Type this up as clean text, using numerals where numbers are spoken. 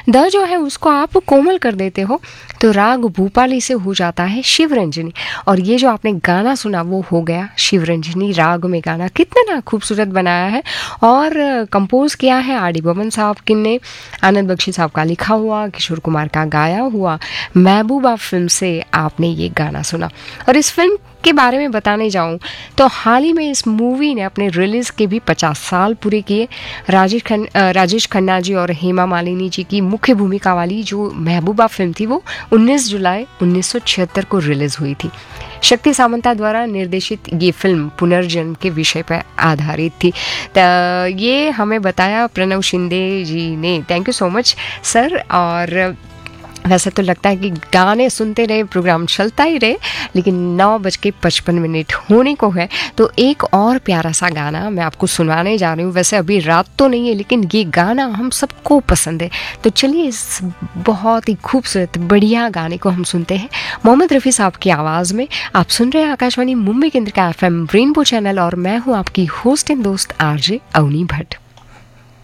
The जो है उसको आप कोमल कर देते हो तो राग भूपाली से हो जाता है शिवरंजनी। और ये जो आपने गाना सुना वो हो गया शिवरंजनी राग में गाना। कितना ना खूबसूरत बनाया है और कंपोज किया है आर डी बर्मन साहब ने, आनंद बख्शी साहब का लिखा हुआ, किशोर कुमार का गाया हुआ। महबूबा फिल्म से आपने ये गाना सुना। और इस फिल्म के बारे में बताने जाऊं तो हाल ही में इस मूवी ने अपने रिलीज़ के भी 50 साल पूरे किए। राजेश खन्ना जी और हेमा मालिनी जी की मुख्य भूमिका वाली जो महबूबा फिल्म थी वो 19 जुलाई 1976 को रिलीज़ हुई थी। शक्ति सामंता द्वारा निर्देशित ये फिल्म पुनर्जन्म के विषय पर आधारित थी। ये हमें बताया प्रणव शिंदे जी ने। Thank you so much sir. और वैसे तो लगता है कि गाने सुनते रहे प्रोग्राम चलता ही रहे, लेकिन 9:55 होने को है तो एक और प्यारा सा गाना मैं आपको सुनाने जा रही हूँ। वैसे अभी रात तो नहीं है लेकिन ये गाना हम सबको पसंद है, तो चलिए इस बहुत ही खूबसूरत बढ़िया गाने को हम सुनते हैं मोहम्मद रफ़ी साहब की आवाज़ में। आप सुन रहे हैं आकाशवाणी मुंबई केंद्र का FM रेनबो चैनल और मैं हूँ आपकी होस्ट एंड दोस्त RJ अवनी भट्ट।